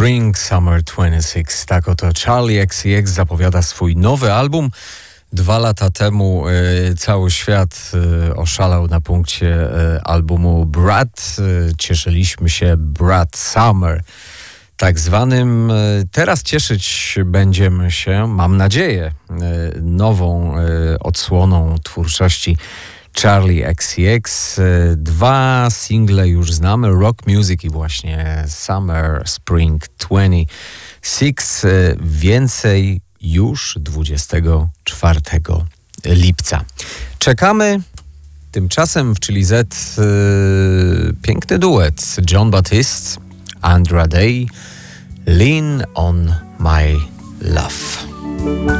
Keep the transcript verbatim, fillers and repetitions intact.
Spring Summer dwadzieścia sześć. Tak oto Charli X C X zapowiada swój nowy album. Dwa lata temu y, cały świat y, oszalał na punkcie y, albumu Brat. Y, cieszyliśmy się Brat Summer tak zwanym. Y, teraz cieszyć będziemy się, mam nadzieję, y, nową y, odsłoną twórczości Charli X C X. Y, dwa single już znamy, Rock Music i właśnie Summer Spring dwadzieścia sześć. Y, więcej już dwudziestego czwartego lipca. Czekamy. Tymczasem w Chili Z yy, piękny duet. Jon Batiste, Andra Day, Lean on My Love.